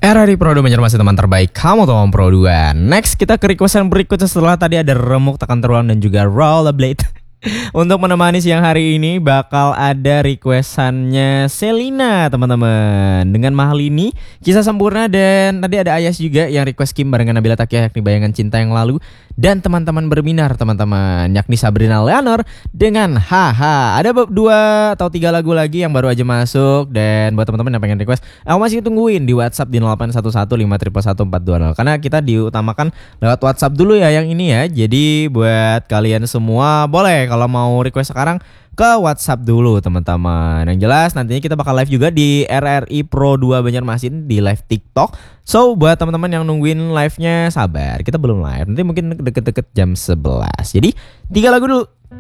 RRI Pro 2 masih teman terbaik kamu teman Pro 2. Next kita ke requestan berikutnya setelah tadi ada remuk tekan terulang dan juga rollerblade. Untuk menemani siang hari ini bakal ada requestannya Selina teman-teman. Dengan Mahalini, Kisah Sempurna, dan tadi ada Ayas juga yang request Kim barengan Nabila Takia yakni Bayangan Cinta yang Lalu. Dan teman-teman berbinar teman-teman yakni Sabrina Leonor dengan Haha. Ada 2 atau 3 lagu lagi yang baru aja masuk. Dan buat teman-teman yang pengen request, aku masih tungguin di WhatsApp di 0811511420. Karena kita diutamakan lewat WhatsApp dulu ya yang ini ya. Jadi buat kalian semua boleh kalau mau request sekarang ke WhatsApp dulu teman-teman. Yang jelas nantinya kita bakal live juga di RRI Pro 2 Banjarmasin di live TikTok. So buat teman-teman yang nungguin live-nya sabar, kita belum live. Nanti mungkin deket-deket jam 11. Jadi 3 lagu dulu.